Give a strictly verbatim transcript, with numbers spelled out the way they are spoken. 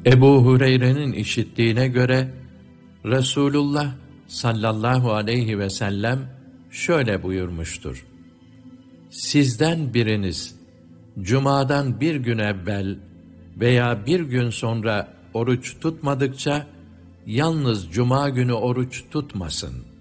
Ebu Hureyre'nin işittiğine göre, Resulullah sallallahu aleyhi ve sellem şöyle buyurmuştur: Sizden biriniz, Cuma'dan bir gün evvel veya bir gün sonra oruç tutmadıkça, yalnız Cuma günü oruç tutmasın.